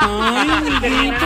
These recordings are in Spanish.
Ay, amiguito.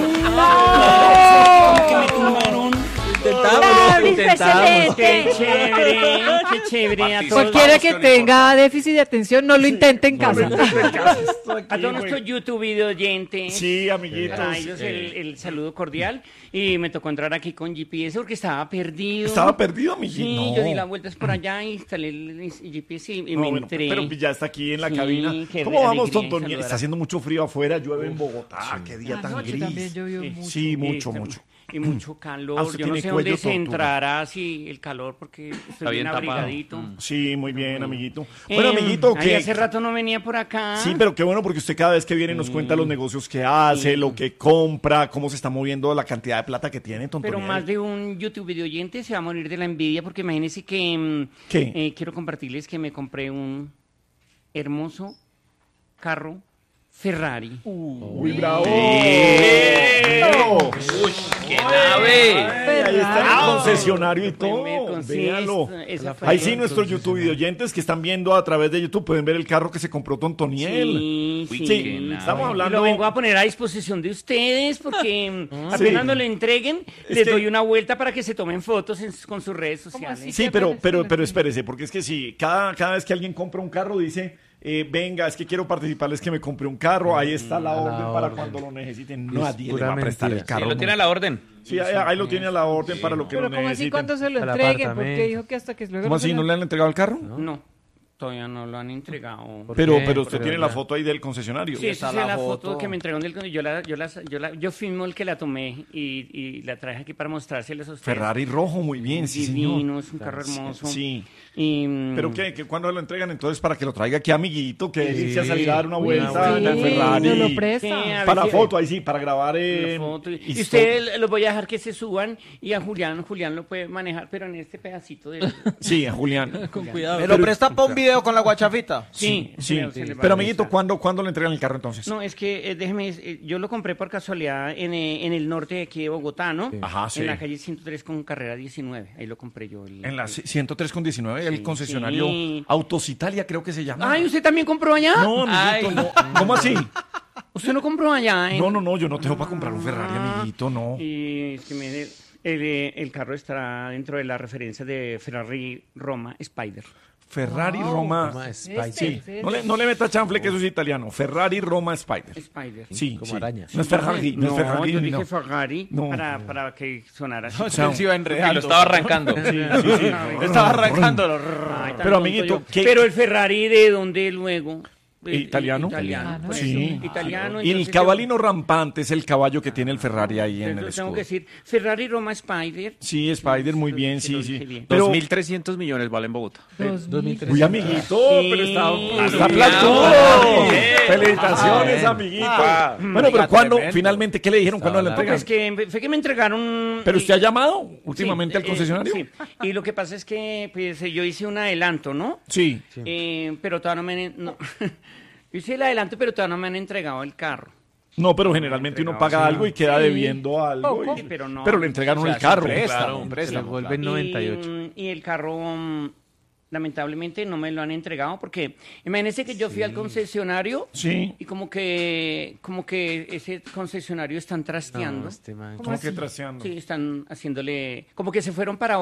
Que me tumbaron. Intentamos. Qué chévere. A todos, Cualquiera que tenga déficit de atención, no lo intente en casa. a todos nuestros YouTube video oyentes. Sí, amiguitos. A ellos el saludo cordial. Y me tocó entrar aquí con GPS porque estaba perdido. ¿Estaba perdido, amiguito? Sí, No. yo di las vueltas por allá y instalé el GPS y No, me bueno, entré. pero ya está aquí en la Sí, cabina. qué ¿Cómo vamos, alegría Tontoniel? saludar. Está haciendo mucho frío afuera, llueve en Bogotá. Qué día tan Anoche gris. también llovió mucho. Sí, mucho. Y mucho calor. usted Yo no tiene sé dónde cuello se tortuga. entrará así el calor porque estoy bien bien tapado. abrigadito. Sí, muy bien, amiguito. Bueno, amiguito, ay, que... hace rato no venía por acá. Sí, pero qué bueno porque usted cada vez que viene nos cuenta los negocios que hace, lo que compra, cómo se está moviendo la cantidad de plata que tiene, Tontoniel. Pero más de un YouTube video oyente se va a morir de la envidia porque imagínense que ¿Qué? quiero compartirles que me compré un hermoso carro Ferrari. Uy, bravo. ¡Qué nave! Ahí está el concesionario y Me todo. conseguí Véalo. esa fue Ahí sí, la- nuestros YouTube videoyentes que están viendo a través de YouTube pueden ver el carro que se compró Tontoniel. Sí, Uy, sí. qué nave. Estamos Y hablando... lo vengo a poner a disposición de ustedes porque apenas Sí. nos lo entreguen, Es les que- doy una vuelta para que se tomen fotos con sus redes sociales. así? Sí, pero espérese, porque es que sí, cada vez que alguien compra un carro dice, venga, es que quiero participarles que me compré un carro, ahí está la orden para cuando lo necesiten. Nadie le va a pura prestar el mentira. carro. Sí, lo tiene a la orden. Sí, ahí lo tiene a la orden para lo que Pero lo ¿cómo así necesiten. cuando se lo Al entreguen? apartamento. Porque dijo que hasta que luego ¿Cómo se así? ¿No le han entregado el carro? No, todavía no lo han entregado. ¿Por Pero qué? usted Porque tiene la ya- foto ahí del concesionario. Sí, esa está es la la foto foto. que me entregaron del yo fuimos el que la tomé y la traje aquí para mostrárseles a ustedes. Ferrari rojo, muy bien, sí, señor. Divino, es un carro hermoso. Sí. Y, ¿Pero qué? ¿Cuándo lo entregan entonces para que lo traiga aquí, amiguito? Que irse a salir a dar una Uy, vuelta sí, en Ferrari. nos lo Sí, presta. a ver Para si- foto, ahí sí, para grabar la foto. Y historia. ustedes los voy a dejar que se suban y a Julián lo puede manejar, pero en este pedacito de... Sí, a Julián. Con cuidado. ¿Me lo presta para un video con la guachafita? Sí, Sí, se le va pero a amiguito, prestar. ¿cuándo le entregan el carro entonces? No, es que déjeme, yo lo compré por casualidad en el norte de aquí de Bogotá, ¿no? Ajá, sí. En la calle 103 con carrera 19, ahí lo compré yo. En la 103 con 19, el Sí, concesionario sí. Autos Italia creo que se llama. Ay, ¿usted también compró allá? No, amiguito, no. ¿Cómo así? ¿Usted no compró allá? No, yo no tengo para comprar un Ferrari, amiguito, no. Y es que mire, el carro estará dentro de la referencia de Ferrari Roma Spider. Ferrari Roma. Roma Este, Sí, este. no le meta chanfle que eso es italiano. Ferrari Roma Spider. Spider. Sí, Como sí. arañas. No es Ferrari, no es Ferrari. yo dije no. Ferrari No. para que sonara así. O sea, Él se iba Que enredando. lo estaba arrancando. Estaba arrancándolo. Ay, tan Pero, tonto amiguito, yo. ¿qué- Pero el Ferrari, ¿de dónde luego? ¿Italiano? Italiano, por Sí. eso, italiano. Y el entonces cabalino rampante es el caballo que tiene el Ferrari ahí en el Entonces tengo escudo. que decir Ferrari Roma Spider. Sí, Spider, muy bien, Que lo sí, dije sí. bien. Pero, 2.300 millones vale en Bogotá. 2003. uy, amiguito, Sí. pero está Sí. platudo. Bien. Felicitaciones, Bien. amiguito. Ah. Bueno, pero Oiga, ¿cuándo? tremendo. Finalmente, ¿qué le dijeron? ¿Cuándo le No, entregan? pues que fue que me entregaron. ¿Pero usted ha llamado Sí, últimamente al concesionario? sí. Y lo que pasa es que pues, yo hice un adelanto, ¿no? Sí. Pero todavía no me. No. Yo hice el adelanto, pero todavía no me han entregado el carro. No, pero generalmente uno paga algo y queda debiendo algo. Poco. y- Sí, pero no. Pero le entregaron O sea, el carro. es un préstamo, Claro. un Se préstamo. vuelve 98. Y el carro, lamentablemente, no me lo han entregado porque imagínense que yo fui al concesionario Sí. y como que ese concesionario están trasteando. No, este man. ¿Cómo que traseando? Sí, están haciéndole, como que se fueron para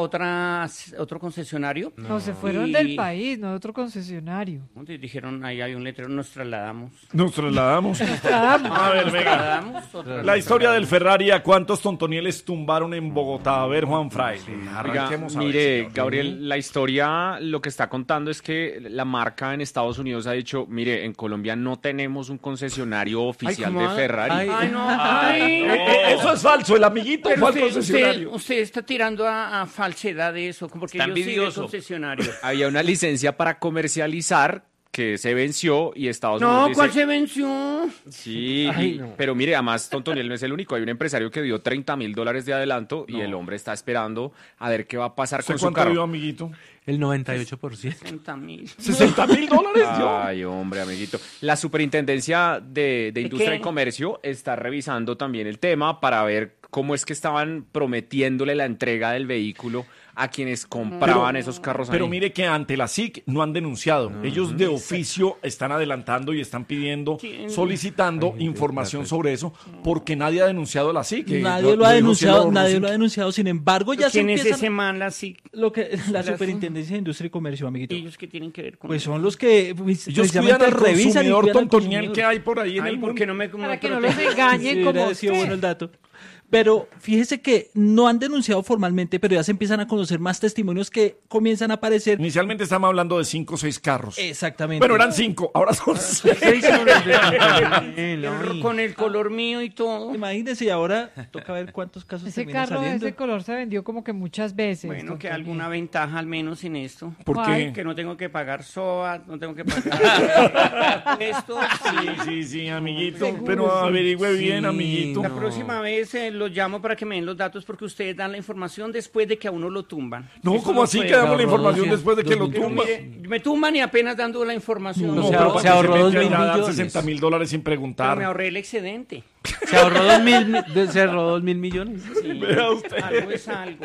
otro concesionario. No, se fueron Y- del país, no de otro concesionario. Entonces dijeron, ahí hay un letrero, nos trasladamos. Nos trasladamos. Ah, A ver, Nos venga. trasladamos, otra La vez. historia del Ferrari, ¿a cuántos tontonieles tumbaron en Bogotá? A ver, Juan Fray. Oiga, Arranquemos a ver, mire, señor. Gabriel, la historia lo que está contando es que la marca en Estados Unidos ha dicho, mire, en Colombia no tenemos un concesionario oficial ¿cómo de va? Ferrari. Ay, no, ay. Eso es falso, el amiguito Pero fue al usted, concesionario. usted está tirando a falsedad de eso, porque Está yo soy del envidioso. concesionario. Había una licencia para comercializar que se venció y Estados No, Unidos ¿cuál dice... se venció? Sí, pero mire, además Tontoniel no es el único. Hay un empresario que dio $30,000 de adelanto y el hombre está esperando a ver qué va a pasar ¿Usted con su cuánto dio, carro. amiguito? El 98%. 60,000. $60,000 dio. Ay, hombre, amiguito. La Superintendencia de Industria qué? y Comercio está revisando también el tema para ver cómo es que estaban prometiéndole la entrega del vehículo a quienes compraban esos carros Pero ahí. mire que ante la SIC no han denunciado. Ellos de oficio están adelantando y están pidiendo, solicitando información sobre eso, porque nadie ha denunciado a la SIC. Nadie lo ha denunciado, sin embargo ya se ¿Quién es empiezan... ese man, la SIC? La Superintendencia de Industria y Comercio, amiguito. ¿Y ellos qué tienen que ver con Pues eso? son los que Ellos precisamente cuidan al revisan y consumidor cuidan al tontoniel consumidor. que hay por ahí en Ay, el ¿por mundo. qué no me Para que no los engañen Sí, como hubiera sido usted. bueno el dato. Pero fíjese que no han denunciado formalmente, pero ya se empiezan a conocer más testimonios que comienzan a aparecer. Inicialmente estábamos hablando de 5 o 6 carros. Exactamente. Bueno, eran 5, ahora son 6. Con el color mío y todo. Imagínense, y ahora toca ver cuántos casos Ese terminan carro de saliendo. ese color se vendió como que muchas veces. Bueno, que doctor alguna ventaja al menos en esto. ¿Por qué? Que no tengo que pagar SOAT, no tengo que pagar esto. Sí, amiguito. Seguro, Pero sí. averigüe bien, amiguito. La próxima vez los llamo para que me den los datos porque ustedes dan la información después de que a uno lo tumban. No, Eso ¿cómo no así puede. que damos la ahorró información 200, después de que lo 2000. tumban? Me tumban y apenas dando la información. No, No, se pero ahor- ¿para se qué ahorró mete 2.000 a dar millones. $60,000 sin Pero preguntar? me ahorré el excedente. Se ahorró 2.000 millones. Sí, Vea usted. algo es algo.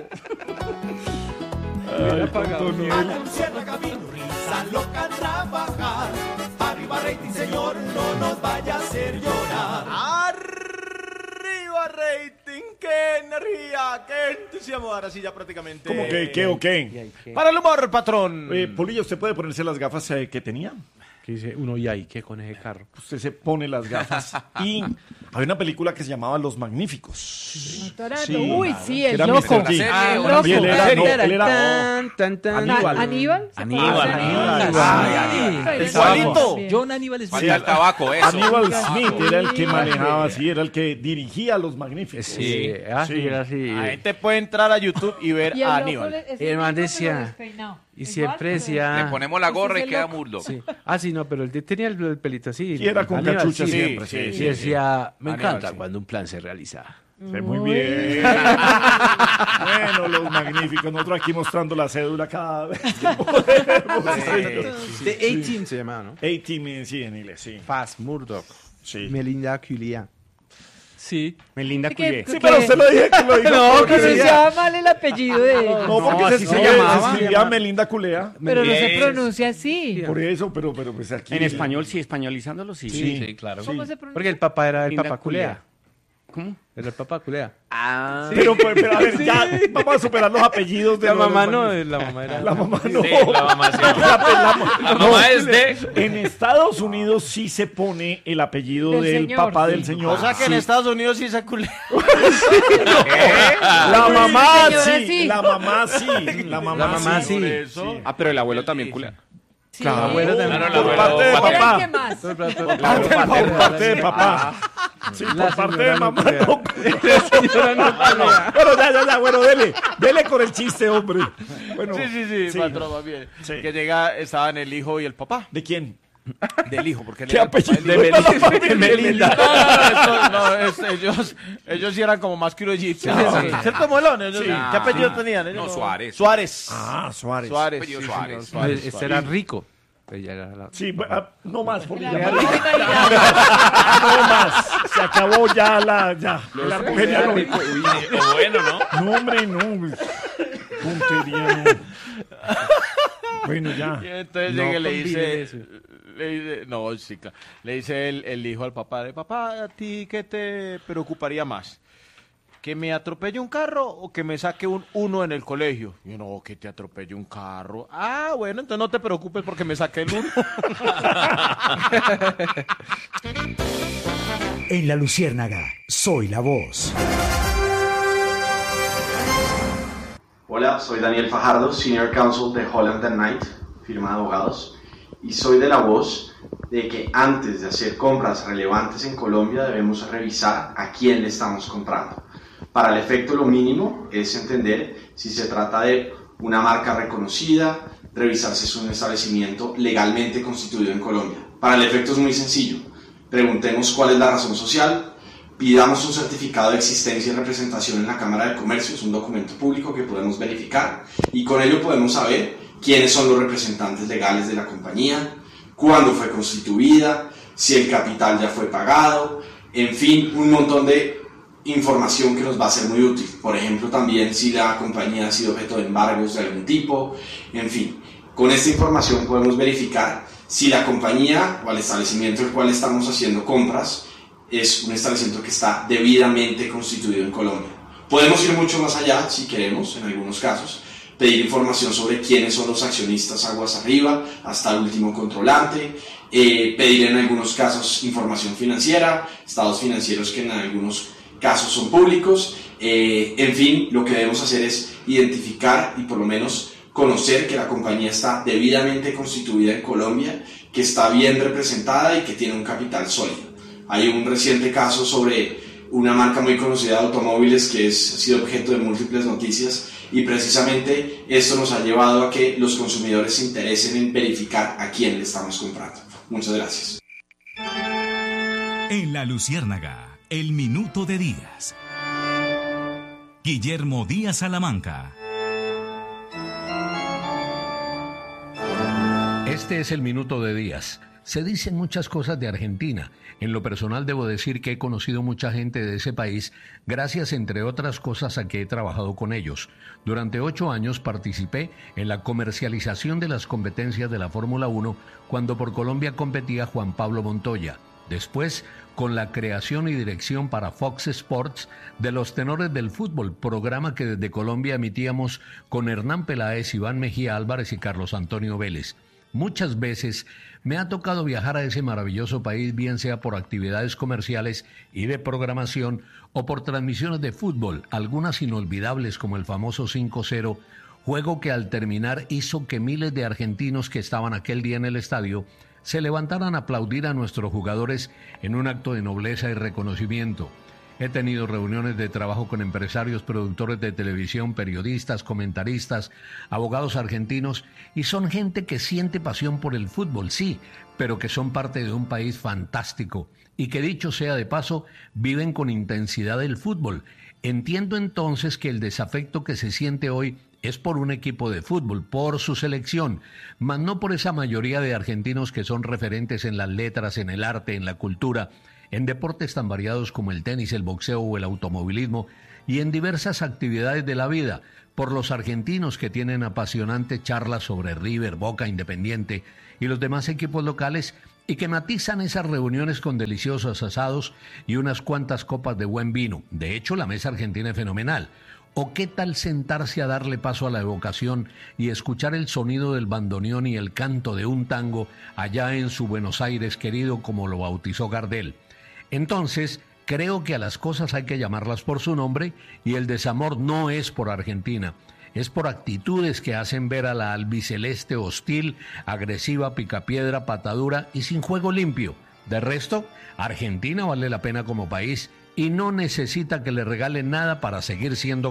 A la luciérnaga vino risa loca a trabajar. Arriba rating, señor, no nos vaya a hacer llorar. Arriba rating, qué energía, qué entusiasmo. Ahora sí ya prácticamente. ¿Cómo que qué o qué? Para el humor, patrón. Polillo, ¿usted puede ponerse las gafas que tenía? Que dice uno, ¿y ahí qué con ese carro? Usted se pone las gafas. Y había una película que se llamaba Los Magníficos. Uy, sí, el Era loco. Mr. G. El Y loco. él era, no, él era Aníbal. Aníbal. Aníbal. Igualito. John Aníbal Smith. Sí, Aníbal Smith era el que manejaba así, era el que dirigía Los Magníficos. Sí, era así. La gente puede entrar a YouTube y ver Y el a loco Aníbal. Y el man decía- Y siempre decía... Le ponemos la gorra y Ese es queda loco. Murdoch. Sí. Ah, sí, no, pero él tenía el pelito así. Y era con Aníbal, cachucha sí. siempre. sí, Y decía, me Aníbal, encanta sí. cuando un plan se realiza. Sí, muy bien. Bueno, Los Magníficos. Nosotros aquí mostrando la cédula cada vez que podemos. The A-Team se llamaba, ¿no? A-Team, sí, en inglés, sí. Faz, Murdoch, Sí. Melinda Culiá. Sí. Melinda Culié. Sí, pero usted lo dije que lo dijo. No, porque pronunciaba mal el apellido de ella. No, porque No, se así se escribía, llamaba. se escribía Melinda Culea. Pero no se pronuncia así. Por eso, pero pues aquí. En español, sí, españolizándolo, sí. Sí, claro. ¿Cómo se pronuncia? Porque el papá era el Linda papá Culea. ¿Cómo? Era el papá Culea. Pero a ver, ya vamos a superar los apellidos de La los mamá no, Magníficos. la mamá era... La mamá no. Sí, la mamá sí. La mamá es de... En Estados Unidos sí se pone el apellido Del del señor, papá sí. del señor. O sea que en Sí. Estados Unidos sí se culea. La mamá señora, sí, sí. la mamá sí, la mamá sí. Por eso. Ah, pero el abuelo también culea. Sí. Claro, abuelo también. Claro, por el parte de abuelo. Era el papá. que más. Por parte de papá. Sí, por parte de mamá. No. Bueno, ya, bueno, dele con el chiste, hombre. Bueno, Sí, patrón, más bien. Sí. Que estaban el hijo y el papá. ¿De quién? Del hijo, porque él ¿Qué era el papá apellido? del hijo. De Melinda. Ellos sí eran como más que egipcios. ¿Cierto, Molón? Ellos, Sí. ¿qué apellido tenían? Ellos No, Suárez. Suárez. Ah, Suárez. Suárez. Apellido sí, Suárez. señor, Suárez. Este era rico. Ella era la... Sí, no más, por La llamar. mamá de No más. Se acabó ya la argelia no. Bueno, ¿no? No, hombre, no. Puntería, no. Bueno, ya. Y entonces No llega y combine eso. le dice el hijo al papá, papá, ¿a ti qué te preocuparía más? ¿Que me atropelle un carro o que me saque un 1 en el colegio? Y yo, no, que te atropelle un carro. Ah, bueno, entonces no te preocupes porque me saqué el 1. En La Luciérnaga, soy la voz. Hola, soy Daniel Fajardo, Senior Counsel de Holland & Knight, firma de abogados, y soy de la voz de que antes de hacer compras relevantes en Colombia debemos revisar a quién le estamos comprando. Para el efecto, lo mínimo es entender si se trata de una marca reconocida, revisar si es un establecimiento legalmente constituido en Colombia. Para el efecto es muy sencillo. Preguntemos cuál es la razón social, pidamos un certificado de existencia y representación en la Cámara de Comercio, es un documento público que podemos verificar, y con ello podemos saber quiénes son los representantes legales de la compañía, cuándo fue constituida, si el capital ya fue pagado, en fin, un montón de información que nos va a ser muy útil. Por ejemplo, también si la compañía ha sido objeto de embargos de algún tipo, en fin. Con esta información podemos verificar si la compañía o el establecimiento al cual estamos haciendo compras es un establecimiento que está debidamente constituido en Colombia. Podemos ir mucho más allá si queremos, en algunos casos, pedir información sobre quiénes son los accionistas aguas arriba, hasta el último controlante, pedir en algunos casos información financiera, estados financieros que en algunos casos son públicos, en fin, lo que debemos hacer es identificar y por lo menos conocer que la compañía está debidamente constituida en Colombia, que está bien representada y que tiene un capital sólido. Hay un reciente caso sobre una marca muy conocida de automóviles que ha sido objeto de múltiples noticias y precisamente esto nos ha llevado a que los consumidores se interesen en verificar a quién le estamos comprando. Muchas gracias. En La Luciérnaga, el minuto de Díaz. Guillermo Díaz Salamanca. Este es el minuto de Díaz. Se dicen muchas cosas de Argentina. En lo personal debo decir que he conocido mucha gente de ese país gracias, entre otras cosas, a que he trabajado con ellos. Durante 8 años participé en la comercialización de las competencias de la Fórmula 1 cuando por Colombia competía Juan Pablo Montoya. Después, con la creación y dirección para Fox Sports de Los Tenores del Fútbol, programa que desde Colombia emitíamos con Hernán Peláez, Iván Mejía Álvarez y Carlos Antonio Vélez. Muchas veces me ha tocado viajar a ese maravilloso país, bien sea por actividades comerciales y de programación o por transmisiones de fútbol, algunas inolvidables como el famoso 5-0, juego que al terminar hizo que miles de argentinos que estaban aquel día en el estadio se levantaran a aplaudir a nuestros jugadores en un acto de nobleza y reconocimiento. He tenido reuniones de trabajo con empresarios, productores de televisión, periodistas, comentaristas, abogados argentinos, y son gente que siente pasión por el fútbol, sí, pero que son parte de un país fantástico y que, dicho sea de paso, viven con intensidad el fútbol. Entiendo entonces que el desafecto que se siente hoy es por un equipo de fútbol, por su selección, mas no por esa mayoría de argentinos que son referentes en las letras, en el arte, en la cultura, en deportes tan variados como el tenis, el boxeo o el automovilismo y en diversas actividades de la vida, por los argentinos que tienen apasionantes charlas sobre River, Boca, Independiente y los demás equipos locales y que matizan esas reuniones con deliciosos asados y unas cuantas copas de buen vino. De hecho, la mesa argentina es fenomenal. ¿O qué tal sentarse a darle paso a la evocación y escuchar el sonido del bandoneón y el canto de un tango allá en su Buenos Aires querido, como lo bautizó Gardel? Entonces, creo que a las cosas hay que llamarlas por su nombre y el desamor no es por Argentina, es por actitudes que hacen ver a la albiceleste hostil, agresiva, picapiedra, patadura y sin juego limpio. De resto, Argentina vale la pena como país y no necesita que le regalen nada para seguir siendo